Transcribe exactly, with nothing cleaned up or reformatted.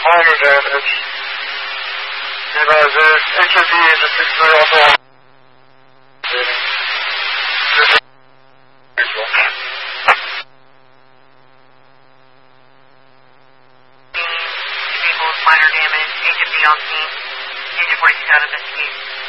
minor damage. And uh, the H O D is particularly also on. People with minor damage, H O D on scene, Agent forty-seven, investigate.